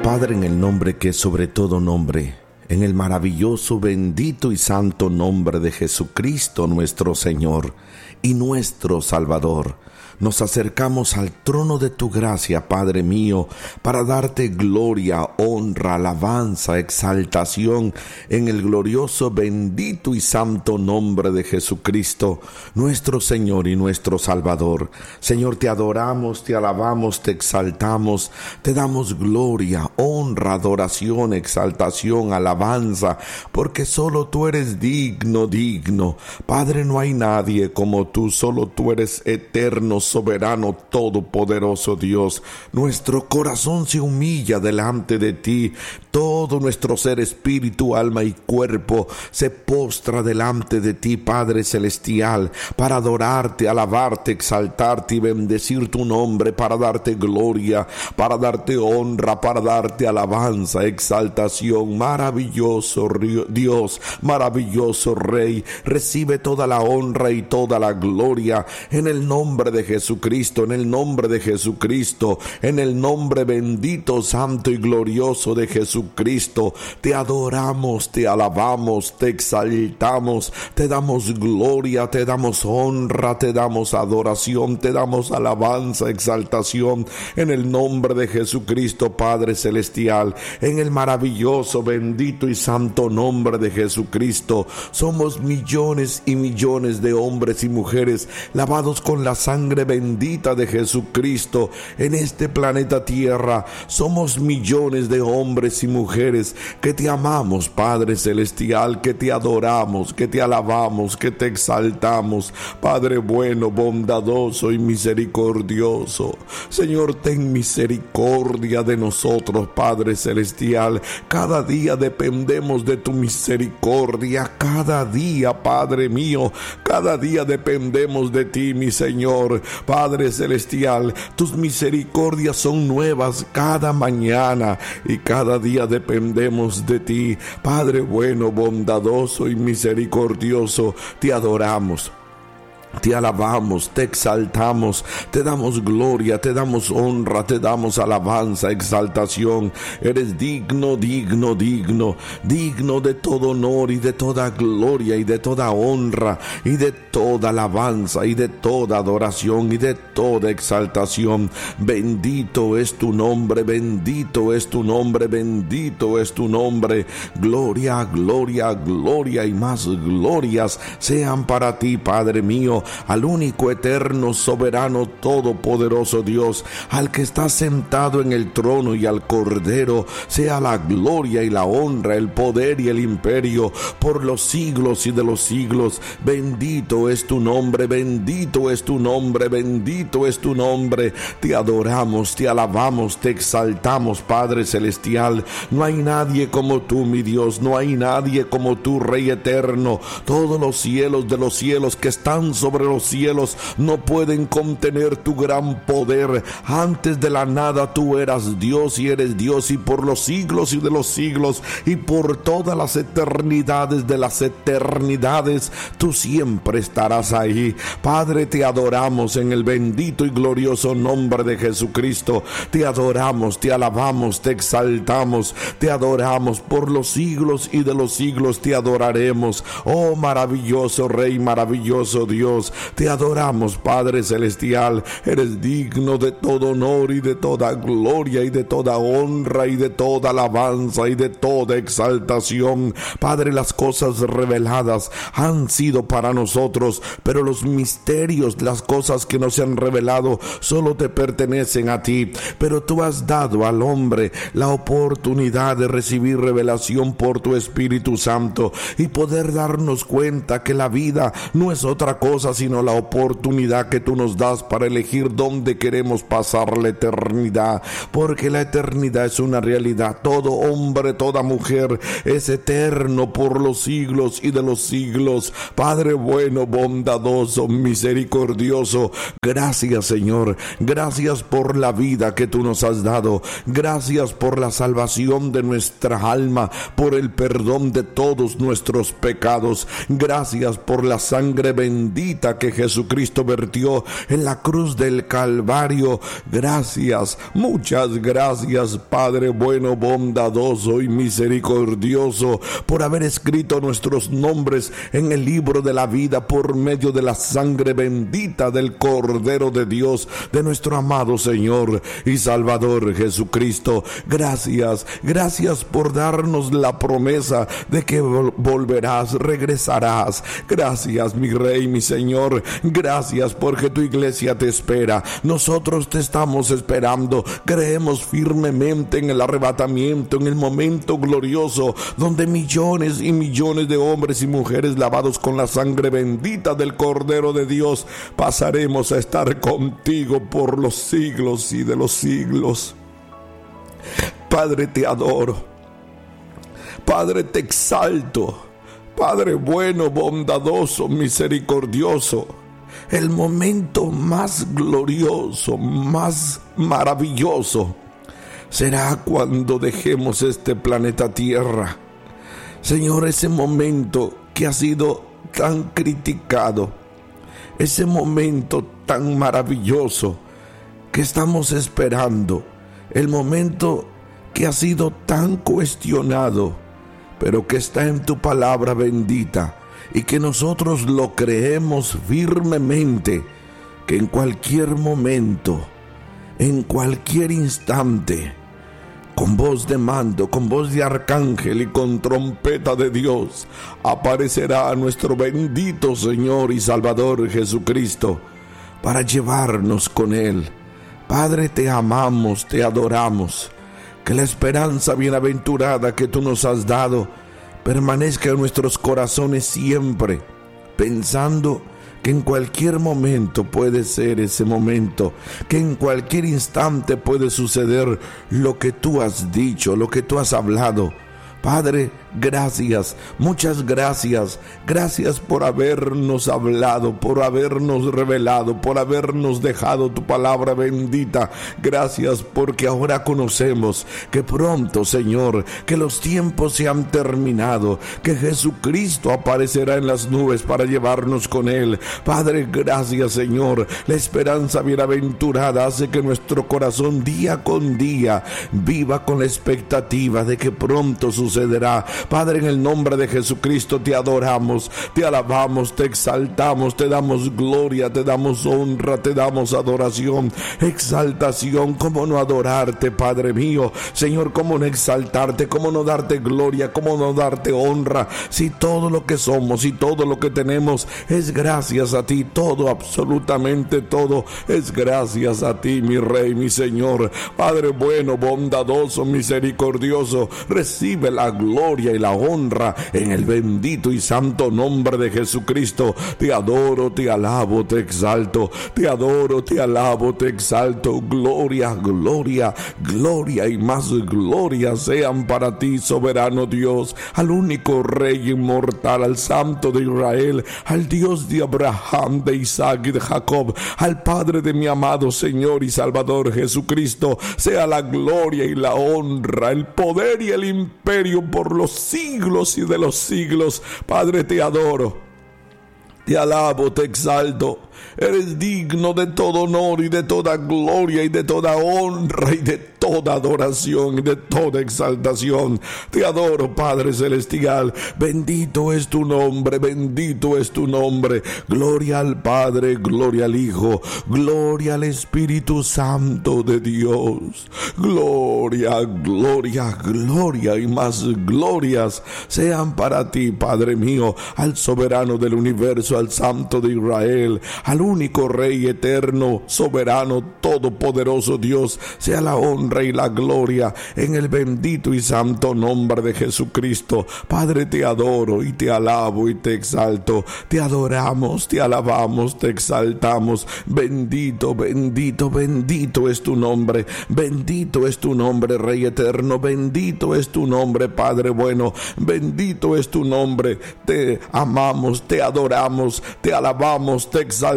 Padre, en el nombre que es sobre todo nombre, en el maravilloso, bendito y santo nombre de Jesucristo nuestro Señor y nuestro Salvador, nos acercamos al trono de tu gracia, Padre mío, para darte gloria, honra, alabanza, exaltación en el glorioso, bendito y santo nombre de Jesucristo, nuestro Señor y nuestro Salvador. Señor, te adoramos, te alabamos, te exaltamos, te damos gloria, honra, adoración, exaltación, alabanza, porque solo tú eres digno. Padre, no hay nadie como tú, solo tú eres eterno, soberano, todopoderoso Dios. Nuestro corazón se humilla delante de ti. Todo nuestro ser, espíritu, alma y cuerpo se postra delante de ti, Padre celestial, para adorarte, alabarte, exaltarte y bendecir tu nombre, para darte gloria, para darte honra, para darte alabanza, exaltación. Maravilloso Dios, maravilloso Rey, recibe toda la honra y toda la gloria en el nombre de Jesucristo, en el nombre de Jesucristo, en el nombre bendito, santo y glorioso de Jesucristo. Te adoramos, te alabamos, te exaltamos, te damos gloria, te damos honra, te damos adoración, te damos alabanza, exaltación en el nombre de Jesucristo, Padre celestial, en el maravilloso, bendito y santo nombre de Jesucristo. Somos millones y millones de hombres y mujeres lavados con la sangre bendita de Jesucristo en este planeta Tierra. Somos millones de hombres y mujeres que te amamos, Padre celestial, que te adoramos, que te alabamos, que te exaltamos, Padre bueno, bondadoso y misericordioso. Señor, ten misericordia de nosotros, Padre celestial. Cada día dependemos de tu misericordia, cada día, Padre mío, cada día dependemos de ti, mi Señor, Padre celestial. Tus misericordias son nuevas cada mañana y cada día dependemos de ti, Padre bueno, bondadoso y misericordioso. Te adoramos, te alabamos, te exaltamos, te damos gloria, te damos honra, te damos alabanza, exaltación. Eres digno de todo honor y de toda gloria y de toda honra y de toda alabanza y de toda adoración y de toda exaltación. Bendito es tu nombre, bendito es tu nombre, bendito es tu nombre. Gloria, gloria, gloria y más glorias sean para ti, Padre mío, al único, eterno, soberano, todopoderoso Dios, al que está sentado en el trono, y al Cordero sea la gloria y la honra, el poder y el imperio por los siglos y de los siglos. Bendito es tu nombre, bendito es tu nombre, bendito es tu nombre. Te adoramos, te alabamos, te exaltamos, Padre celestial. No hay nadie como tú, mi Dios, no hay nadie como tú, Rey eterno. Todos los cielos de los cielos que están sobre los cielos no pueden contener tu gran poder. Antes de la nada tú eras Dios y eres Dios, y por los siglos y de los siglos y por todas las eternidades de las eternidades tú siempre estarás ahí. Padre, te adoramos en el bendito y glorioso nombre de Jesucristo. Te adoramos, te alabamos, te exaltamos, te adoramos por los siglos y de los siglos. Te adoraremos, oh maravilloso Rey, maravilloso Dios. Te adoramos, Padre celestial. Eres digno de todo honor y de toda gloria y de toda honra y de toda alabanza y de toda exaltación. Padre, las cosas reveladas han sido para nosotros, pero los misterios, las cosas que no se han revelado, solo te pertenecen a ti. Pero tú has dado al hombre la oportunidad de recibir revelación por tu Espíritu Santo y poder darnos cuenta que la vida no es otra cosa sino la oportunidad que tú nos das para elegir dónde queremos pasar la eternidad, porque la eternidad es una realidad. Todo hombre, toda mujer es eterno por los siglos y de los siglos. Padre bueno, bondadoso, misericordioso, gracias, Señor, gracias por la vida que tú nos has dado, gracias por la salvación de nuestra alma, por el perdón de todos nuestros pecados, gracias por la sangre bendita bendita que Jesucristo vertió en la cruz del Calvario. Gracias, muchas gracias, Padre bueno, bondadoso y misericordioso, por haber escrito nuestros nombres en el libro de la vida por medio de la sangre bendita del Cordero de Dios, de nuestro amado Señor y Salvador Jesucristo. Gracias, gracias por darnos la promesa de que volverás, regresarás. Gracias, mi Rey, mi Señor. Gracias porque tu iglesia te espera. Nosotros te estamos esperando. Creemos firmemente en el arrebatamiento, en el momento glorioso donde millones y millones de hombres y mujeres lavados con la sangre bendita del Cordero de Dios pasaremos a estar contigo por los siglos y de los siglos. Padre, te adoro. Padre, te exalto. Padre bueno, bondadoso, misericordioso. El momento más glorioso, más maravilloso será cuando dejemos este planeta Tierra. Señor, ese momento que ha sido tan criticado, ese momento tan maravilloso que estamos esperando, el momento que ha sido tan cuestionado, pero que está en tu palabra bendita y que nosotros lo creemos firmemente, que en cualquier momento, en cualquier instante, con voz de mando, con voz de arcángel y con trompeta de Dios, aparecerá nuestro bendito Señor y Salvador Jesucristo para llevarnos con Él. Padre, te amamos, te adoramos. Que la esperanza bienaventurada que tú nos has dado permanezca en nuestros corazones siempre, pensando que en cualquier momento puede ser ese momento, que en cualquier instante puede suceder lo que tú has dicho, lo que tú has hablado. Padre, gracias, muchas gracias. Gracias por habernos hablado, por habernos revelado, por habernos dejado tu palabra bendita. Gracias porque ahora conocemos que pronto, Señor, que los tiempos se han terminado, que Jesucristo aparecerá en las nubes para llevarnos con Él. Padre, gracias, Señor. La esperanza bienaventurada hace que nuestro corazón día con día viva con la expectativa de que pronto sucederá. Padre, en el nombre de Jesucristo te adoramos, te alabamos, te exaltamos, te damos gloria, te damos honra, te damos adoración, exaltación. ¿Cómo no adorarte, Padre mío? Señor, ¿cómo no exaltarte? ¿Cómo no darte gloria? ¿Cómo no darte honra? Si todo lo que somos y todo lo que tenemos es gracias a ti, todo, absolutamente todo es gracias a ti, mi Rey, mi Señor. Padre bueno, bondadoso, misericordioso, recibe la gloria y la honra en el bendito y santo nombre de Jesucristo. Te adoro, te alabo, te exalto, te adoro, te alabo, te exalto. Gloria, gloria, gloria y más gloria sean para ti, soberano Dios, al único Rey inmortal, al Santo de Israel, al Dios de Abraham, de Isaac y de Jacob, al Padre de mi amado Señor y Salvador Jesucristo. Sea la gloria y la honra, el poder y el imperio por los siglos y de los siglos. Padre, te adoro, te alabo, te exalto. Eres digno de todo honor y de toda gloria y de toda honra y de toda adoración y de toda exaltación. Te adoro, Padre celestial. Bendito es tu nombre, bendito es tu nombre. Gloria al Padre, gloria al Hijo, gloria al Espíritu Santo de Dios. Gloria, gloria, gloria y más glorias sean para ti, Padre mío, al soberano del universo, al Santo de Israel, al único Rey eterno, soberano, todopoderoso Dios. Sea la honra y la gloria en el bendito y santo nombre de Jesucristo. Padre, te adoro y te alabo y te exalto. Te adoramos, te alabamos, te exaltamos. Bendito, bendito, bendito es tu nombre. Bendito es tu nombre, Rey eterno. Bendito es tu nombre, Padre bueno. Bendito es tu nombre. Te amamos, te adoramos, te alabamos, te exaltamos.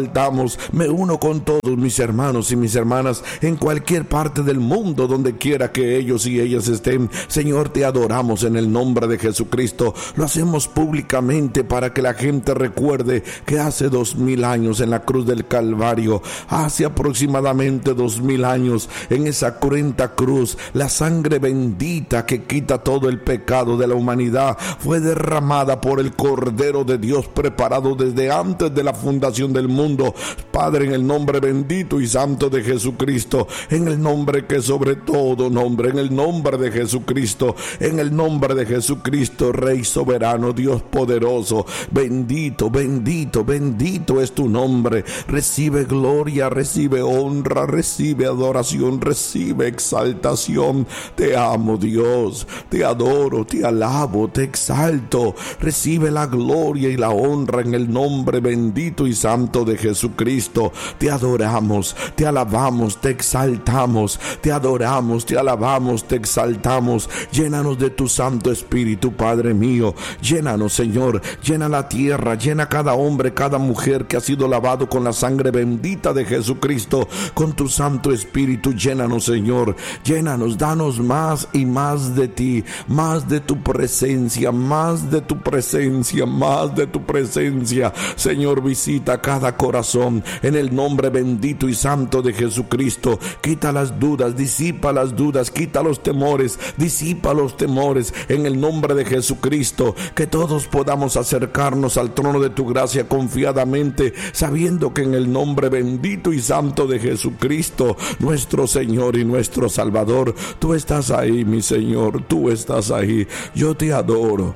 exaltamos. Me uno con todos mis hermanos y mis hermanas en cualquier parte del mundo, donde quiera que ellos y ellas estén. Señor, te adoramos en el nombre de Jesucristo. Lo hacemos públicamente para que la gente recuerde que hace 2000 años en la cruz del Calvario, hace aproximadamente 2000 años, en esa cruenta cruz, la sangre bendita que quita todo el pecado de la humanidad fue derramada por el Cordero de Dios, preparado desde antes de la fundación del mundo. Padre, en el nombre bendito y santo de Jesucristo, en el nombre que sobre todo nombre, en el nombre de Jesucristo, en el nombre de Jesucristo, Rey soberano, Dios poderoso, bendito, bendito, bendito es tu nombre. Recibe gloria, recibe honra, recibe adoración, recibe exaltación. Te amo, Dios, te adoro, te alabo, te exalto. Recibe la gloria y la honra en el nombre bendito y santo de Jesucristo. Te adoramos, te alabamos, te exaltamos, te adoramos, te alabamos, te exaltamos. Llénanos de tu Santo Espíritu, Padre mío. Llénanos, Señor, llena la tierra, llena cada hombre, cada mujer que ha sido lavado con la sangre bendita de Jesucristo, con tu Santo Espíritu. Llénanos, Señor, llénanos, danos más y más de ti, más de tu presencia, más de tu presencia, más de tu presencia. Señor, visita cada corazón en el nombre bendito y santo de Jesucristo. Quita las dudas, disipa las dudas, quita los temores, disipa los temores en el nombre de Jesucristo. Que todos podamos acercarnos al trono de tu gracia confiadamente, sabiendo que en el nombre bendito y santo de Jesucristo, nuestro Señor y nuestro Salvador, tú estás ahí, mi Señor, tú estás ahí. Yo te adoro,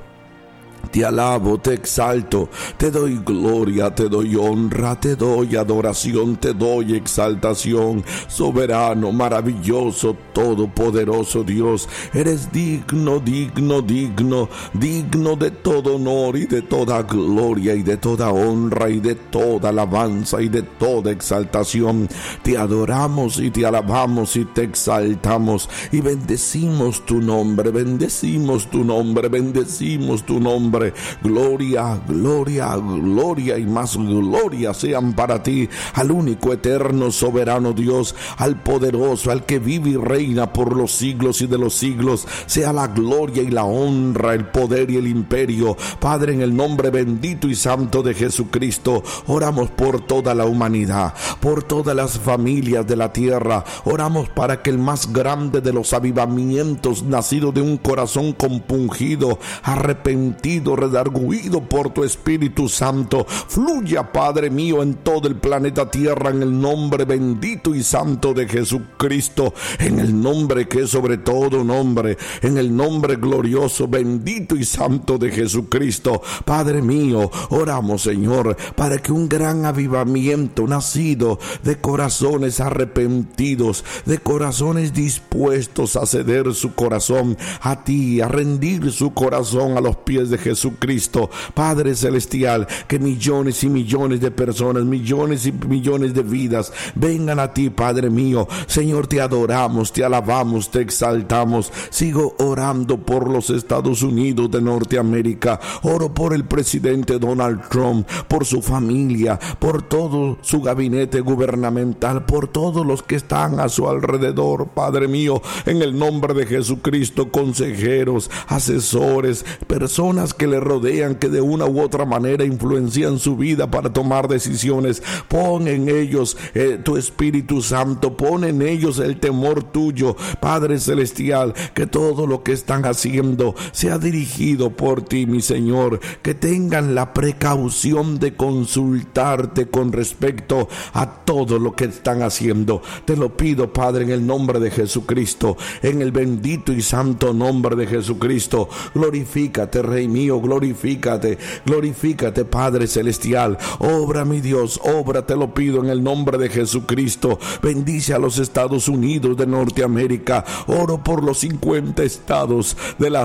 te alabo, te exalto, te doy gloria, te doy honra, te doy adoración, te doy exaltación. Soberano, maravilloso, todopoderoso Dios, eres digno, digno, digno, digno de todo honor y de toda gloria y de toda honra y de toda alabanza y de toda exaltación. Te adoramos y te alabamos y te exaltamos y bendecimos tu nombre, bendecimos tu nombre, bendecimos tu nombre. Gloria, gloria, gloria y más gloria sean para ti, al único eterno soberano Dios, al poderoso, al que vive y reina por los siglos y de los siglos. Sea la gloria y la honra, el poder y el imperio. Padre, en el nombre bendito y santo de Jesucristo, oramos por toda la humanidad, por todas las familias de la tierra. Oramos para que el más grande de los avivamientos, nacido de un corazón compungido, arrepentido, redarguido por tu Espíritu Santo, fluya, Padre mío, en todo el planeta Tierra, en el nombre bendito y santo de Jesucristo, en el nombre que es sobre todo nombre, en el nombre glorioso, bendito y santo de Jesucristo. Padre mío, oramos, Señor, para que un gran avivamiento nacido de corazones arrepentidos, de corazones dispuestos a ceder su corazón a ti, a rendir su corazón a los pies de Jesucristo. Padre celestial, que millones y millones de personas, millones y millones de vidas vengan a ti, Padre mío. Señor, te adoramos, te alabamos, te exaltamos. Sigo orando por los Estados Unidos de Norteamérica. Oro por el presidente Donald Trump, por su familia, por todo su gabinete gubernamental, por todos los que están a su alrededor, Padre mío, en el nombre de Jesucristo, consejeros, asesores, personas que le rodean, que de una u otra manera influencian su vida para tomar decisiones. Pon en ellos tu Espíritu Santo, pon en ellos el temor tuyo, Padre celestial, que todo lo que están haciendo sea dirigido por ti, mi Señor, que tengan la precaución de consultarte con respecto a todo lo que están haciendo. Te lo pido, Padre, en el nombre de Jesucristo, en el bendito y santo nombre de Jesucristo. Glorifícate, Rey mío, glorifícate, glorifícate, Padre celestial. Obra, mi Dios, obra, te lo pido en el nombre de Jesucristo. Bendice a los Estados Unidos de Norteamérica. Oro por los 50 estados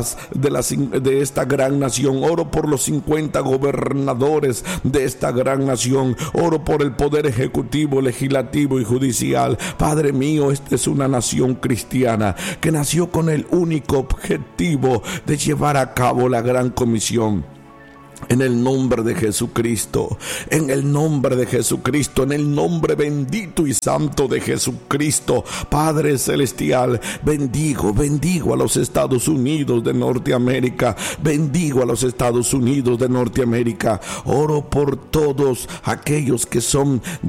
de esta gran nación. Oro por los 50 gobernadores de esta gran nación. Oro por el poder ejecutivo, legislativo y judicial. Padre mío, esta es una nación cristiana que nació con el único objetivo de llevar a cabo la gran comisión. En el nombre de Jesucristo, en el nombre de Jesucristo, en el nombre bendito y santo de Jesucristo, Padre Celestial, bendigo a los Estados Unidos de Norteamérica, bendigo a los Estados Unidos de Norteamérica. Oro por todos aquellos que son